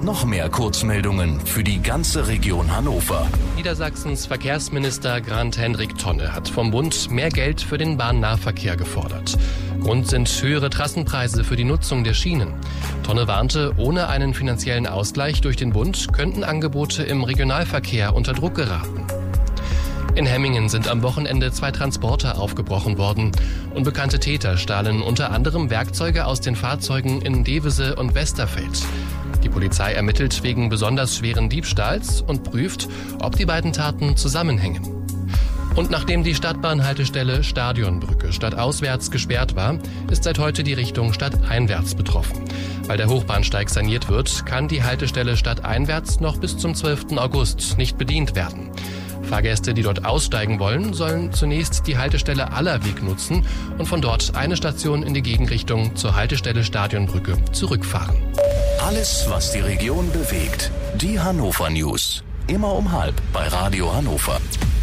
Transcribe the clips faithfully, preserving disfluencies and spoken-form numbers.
noch mehr Kurzmeldungen für die ganze Region Hannover. Niedersachsens Verkehrsminister Grant-Hendrik Tonne hat vom Bund mehr Geld für den Bahnnahverkehr gefordert. Grund sind höhere Trassenpreise für die Nutzung der Schienen. Tonne warnte, ohne einen finanziellen Ausgleich durch den Bund könnten Angebote im Regionalverkehr unter Druck geraten. In Hemmingen sind am Wochenende zwei Transporter aufgebrochen worden. Unbekannte Täter stahlen unter anderem Werkzeuge aus den Fahrzeugen in Devese und Westerfeld. Die Polizei ermittelt wegen besonders schweren Diebstahls und prüft, ob die beiden Taten zusammenhängen. Und nachdem die Stadtbahnhaltestelle Stadionbrücke stadtauswärts gesperrt war, ist seit heute die Richtung stadteinwärts betroffen. Weil der Hochbahnsteig saniert wird, kann die Haltestelle stadteinwärts noch bis zum zwölften August nicht bedient werden. Fahrgäste, die dort aussteigen wollen, sollen zunächst die Haltestelle Allerweg nutzen und von dort eine Station in die Gegenrichtung zur Haltestelle Stadionbrücke zurückfahren. Alles, was die Region bewegt. Die Hannover News. Immer um halb bei Radio Hannover.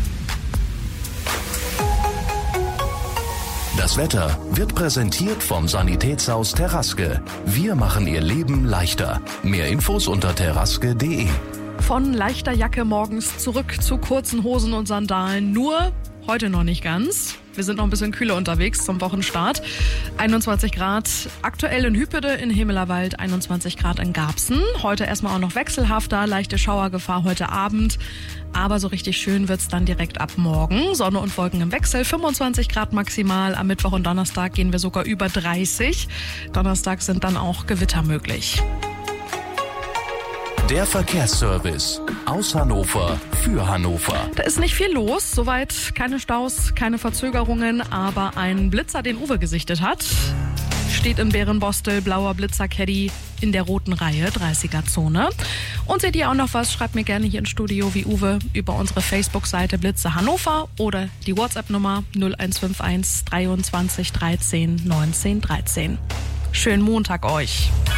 Das Wetter wird präsentiert vom Sanitätshaus Terraske. Wir machen Ihr Leben leichter. Mehr Infos unter terraske punkt de. Von leichter Jacke morgens zurück zu kurzen Hosen und Sandalen. Nur heute noch nicht ganz. Wir sind noch ein bisschen kühler unterwegs zum Wochenstart. einundzwanzig Grad aktuell in Hüppede, in Himmelerwald, einundzwanzig Grad in Garbsen. Heute erstmal auch noch wechselhafter, leichte Schauergefahr heute Abend. Aber so richtig schön wird's dann direkt ab morgen. Sonne und Wolken im Wechsel, fünfundzwanzig Grad maximal. Am Mittwoch und Donnerstag gehen wir sogar über dreißig. Donnerstag sind dann auch Gewitter möglich. Der Verkehrsservice aus Hannover für Hannover. Da ist nicht viel los, soweit keine Staus, keine Verzögerungen, aber ein Blitzer, den Uwe gesichtet hat, steht in Bärenbostel, blauer Blitzer-Caddy in der roten Reihe, dreißiger-Zone. Und seht ihr auch noch was, schreibt mir gerne hier ins Studio wie Uwe über unsere Facebook-Seite Blitzer Hannover oder die WhatsApp-Nummer null eins fünf eins dreiundzwanzig dreizehn neunzehn dreizehn. Schönen Montag euch.